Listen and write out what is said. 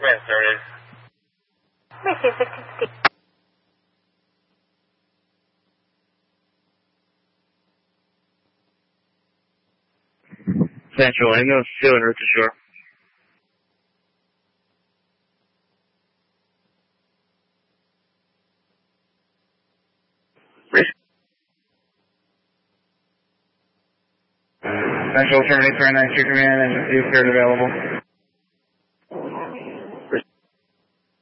Yes, there it is. Receive 1660. Central Ambulance 2 en route to shore. Central terminate 39 Street Command and is cleared available.